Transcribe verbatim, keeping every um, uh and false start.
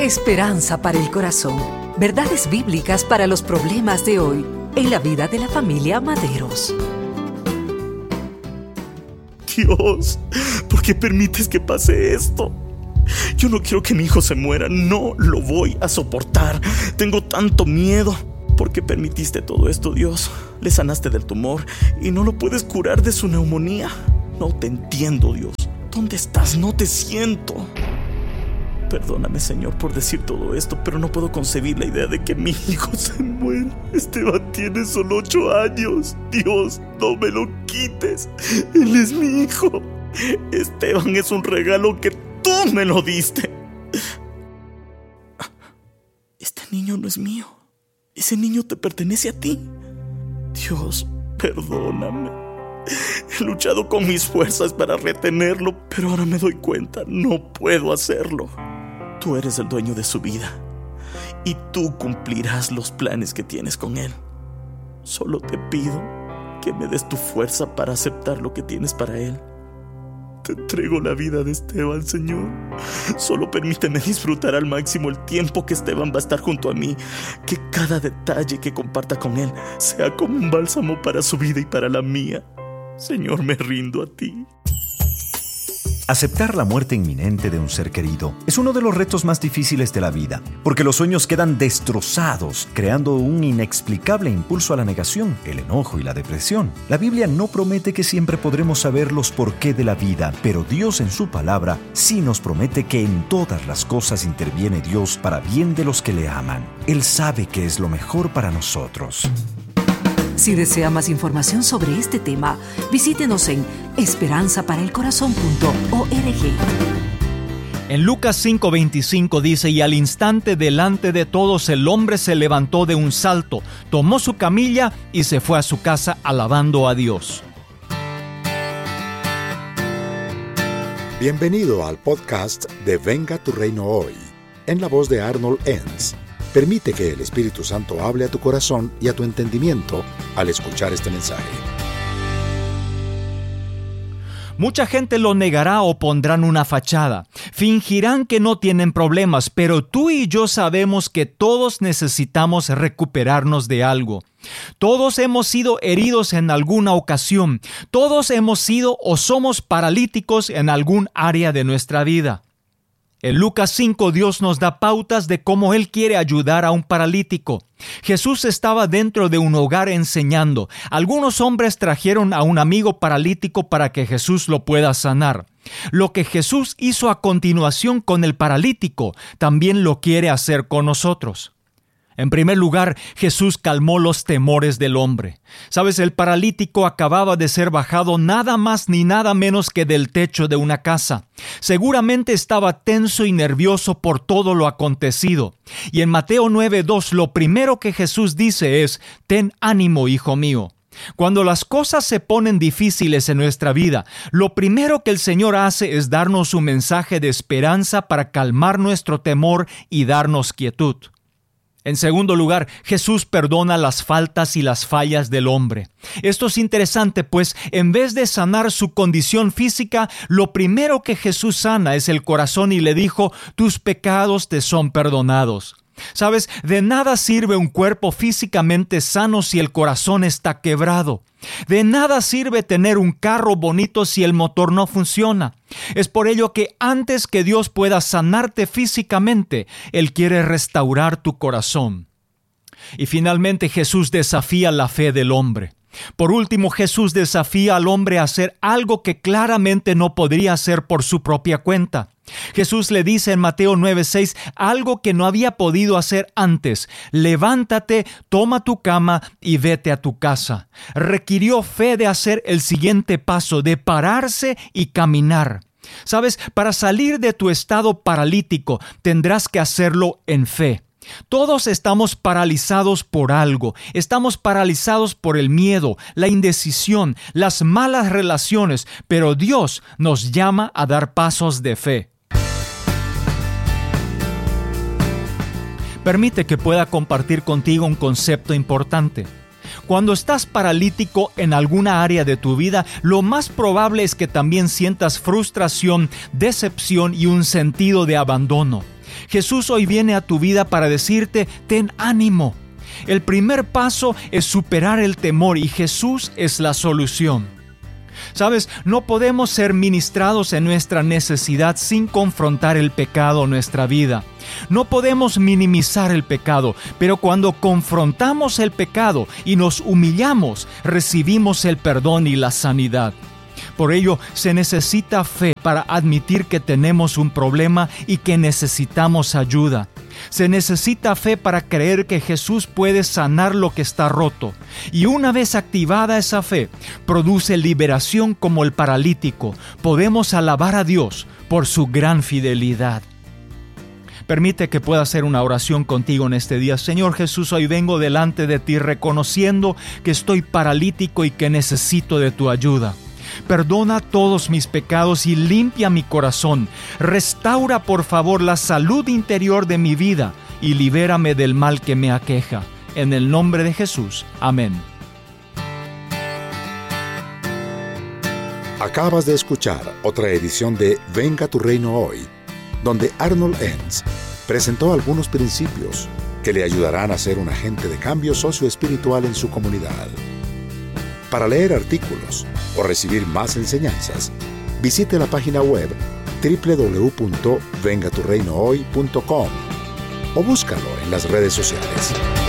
Esperanza para el corazón. Verdades bíblicas para los problemas de hoy en la vida de la familia Maderos. Dios, ¿por qué permites que pase esto? Yo no quiero que mi hijo se muera, no lo voy a soportar. Tengo tanto miedo. ¿Por qué permitiste todo esto, Dios? Le sanaste del tumor y no lo puedes curar de su neumonía. No te entiendo, Dios. ¿Dónde estás? No te siento. Perdóname, Señor, por decir todo esto, pero no puedo concebir la idea de que mi hijo se muera. Esteban tiene solo ocho años. Dios, no me lo quites. Él es mi hijo. Esteban es un regalo que tú me lo diste. Este niño no es mío. Ese niño te pertenece a ti. Dios, perdóname. He luchado con mis fuerzas para retenerlo, pero ahora me doy cuenta, no puedo hacerlo. Tú eres el dueño de su vida y tú cumplirás los planes que tienes con él. Solo te pido que me des tu fuerza para aceptar lo que tienes para él. Te entrego la vida de Esteban, Señor. Solo permíteme disfrutar al máximo el tiempo que Esteban va a estar junto a mí. Que cada detalle que comparta con él sea como un bálsamo para su vida y para la mía. Señor, me rindo a ti. Aceptar la muerte inminente de un ser querido es uno de los retos más difíciles de la vida, porque los sueños quedan destrozados, creando un inexplicable impulso a la negación, el enojo y la depresión. La Biblia no promete que siempre podremos saber los porqué de la vida, pero Dios en su palabra sí nos promete que en todas las cosas interviene Dios para bien de los que le aman. Él sabe que es lo mejor para nosotros. Si desea más información sobre este tema, visítenos en esperanza para el corazón punto org. En Lucas cinco veinticinco dice: y al instante delante de todos el hombre se levantó de un salto, tomó su camilla y se fue a su casa alabando a Dios. Bienvenido al podcast de Venga tu Reino Hoy, en la voz de Arnold Enns. Permite que el Espíritu Santo hable a tu corazón y a tu entendimiento al escuchar este mensaje. Mucha gente lo negará o pondrán una fachada. Fingirán que no tienen problemas, pero tú y yo sabemos que todos necesitamos recuperarnos de algo. Todos hemos sido heridos en alguna ocasión. Todos hemos sido o somos paralíticos en algún área de nuestra vida. En Lucas cinco, Dios nos da pautas de cómo Él quiere ayudar a un paralítico. Jesús estaba dentro de un hogar enseñando. Algunos hombres trajeron a un amigo paralítico para que Jesús lo pueda sanar. Lo que Jesús hizo a continuación con el paralítico, también lo quiere hacer con nosotros. En primer lugar, Jesús calmó los temores del hombre. Sabes, el paralítico acababa de ser bajado nada más ni nada menos que del techo de una casa. Seguramente estaba tenso y nervioso por todo lo acontecido. Y en Mateo nueve dos, lo primero que Jesús dice es: ten ánimo, hijo mío. Cuando las cosas se ponen difíciles en nuestra vida, lo primero que el Señor hace es darnos un mensaje de esperanza para calmar nuestro temor y darnos quietud. En segundo lugar, Jesús perdona las faltas y las fallas del hombre. Esto es interesante, pues en vez de sanar su condición física, lo primero que Jesús sana es el corazón y le dijo: tus pecados te son perdonados. Sabes, de nada sirve un cuerpo físicamente sano si el corazón está quebrado. De nada sirve tener un carro bonito si el motor no funciona. Es por ello que antes que Dios pueda sanarte físicamente, Él quiere restaurar tu corazón. Y finalmente Jesús desafía la fe del hombre. Por último, Jesús desafía al hombre a hacer algo que claramente no podría hacer por su propia cuenta. Jesús le dice en Mateo nueve seis algo que no había podido hacer antes: levántate, toma tu cama y vete a tu casa. Requirió fe de hacer el siguiente paso, de pararse y caminar. Sabes, para salir de tu estado paralítico tendrás que hacerlo en fe. Todos estamos paralizados por algo. Estamos paralizados por el miedo, la indecisión, las malas relaciones, pero Dios nos llama a dar pasos de fe. Permite que pueda compartir contigo un concepto importante. Cuando estás paralítico en alguna área de tu vida, lo más probable es que también sientas frustración, decepción y un sentido de abandono. Jesús hoy viene a tu vida para decirte, ten ánimo. El primer paso es superar el temor y Jesús es la solución. Sabes, no podemos ser ministrados en nuestra necesidad sin confrontar el pecado en nuestra vida. No podemos minimizar el pecado, pero cuando confrontamos el pecado y nos humillamos, recibimos el perdón y la sanidad. Por ello, se necesita fe para admitir que tenemos un problema y que necesitamos ayuda. Se necesita fe para creer que Jesús puede sanar lo que está roto. Y una vez activada esa fe, produce liberación como el paralítico. Podemos alabar a Dios por su gran fidelidad. Permite que pueda hacer una oración contigo en este día. Señor Jesús, hoy vengo delante de ti reconociendo que estoy paralítico y que necesito de tu ayuda. Perdona todos mis pecados y limpia mi corazón. Restaura, por favor, la salud interior de mi vida y libérame del mal que me aqueja. En el nombre de Jesús. Amén. Acabas de escuchar otra edición de Venga tu Reino Hoy, donde Arnold Enns presentó algunos principios que le ayudarán a ser un agente de cambio socioespiritual en su comunidad. Para leer artículos o recibir más enseñanzas, visite la página web doble u doble u doble u punto venga tu reino hoy punto com o búscalo en las redes sociales.